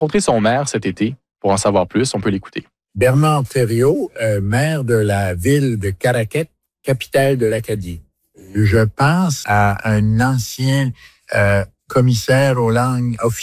rencontré son maire cet été. Pour en savoir plus, on peut l'écouter. Bernard Thériault, maire de la ville de Caraquet, capitale de l'Acadie. Je pense à un ancien commissaire aux langues officielles